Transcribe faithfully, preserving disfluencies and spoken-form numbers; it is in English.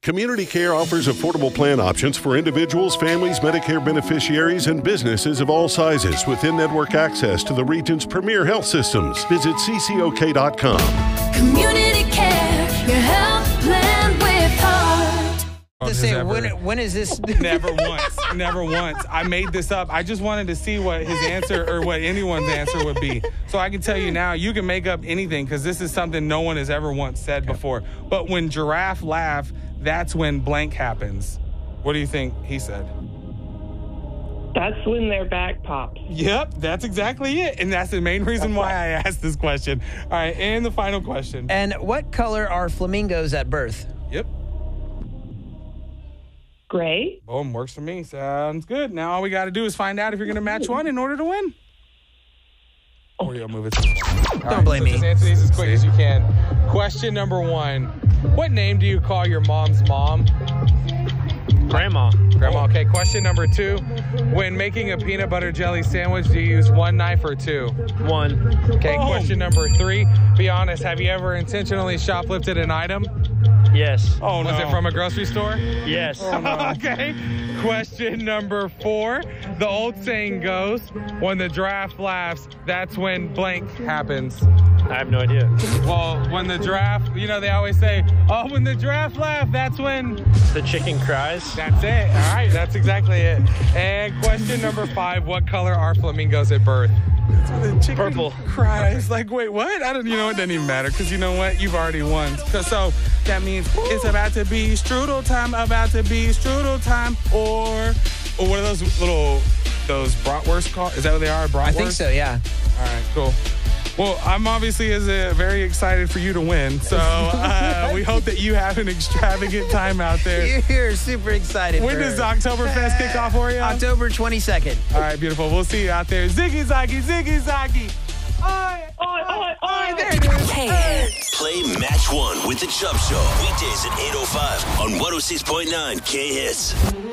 Community Care offers affordable plan options for individuals, families, Medicare beneficiaries, and businesses of all sizes with in-network access to the region's premier health systems. Visit C C O K dot com. Community Care, your health plan with heart. To say, when, when is this? Never once. Never once. I made this up. I just wanted to see what his answer or what anyone's answer would be. So I can tell you now, you can make up anything because this is something no one has ever once said before. But when giraffe laugh, that's when blank happens. What do you think he said? That's when their back pops. Yep, that's exactly it. And that's the main reason why I asked this question. All right, and the final question. And what color are flamingos at birth? Yep. Gray. Boom, works for me. Sounds good. Now all we got to do is find out if you're going to match one in order to win. Or you'll move it. Don't right, blame so me. Just answer these as quick as you can. Question number one. What name do you call your mom's mom? Grandma. Grandma. Okay, question number two. When making a peanut butter jelly sandwich, do you use one knife or two? One. Okay, Oh. question number three. Be honest, have you ever intentionally shoplifted an item? Yes. Oh, Was it from a grocery store? Yes. Okay. Question number four. The old saying goes, when the giraffe laughs, that's when blank happens. I have no idea. Well, when the giraffe, you know, they always say, oh, when the giraffe laughs, that's when... The chicken cries. That's it. All right, that's exactly it. And question number five, what color are flamingos at birth? The chicken Purple. cries. Like, wait, what? I don't, you know, it doesn't even matter because you know what? You've already won. So that means it's about to be strudel time, about to be strudel time, or, or what are those little, those bratwurst called? Is that what they are, bratwurst? I think so, yeah. All right, cool. Well, I'm obviously as a, very excited for you to win, so uh, we hope that you have an extravagant time out there. You're super excited. When for does her. Oktoberfest kick off for you? October twenty-second. All right, beautiful. We'll see you out there. Ziggy Zaggy, Ziggy Zaggy. Oi, oi, oi, oi. There it is. K-Hits. Play Match One with the Chubb Show. Weekdays at eight oh five on one oh six point nine K-Hits.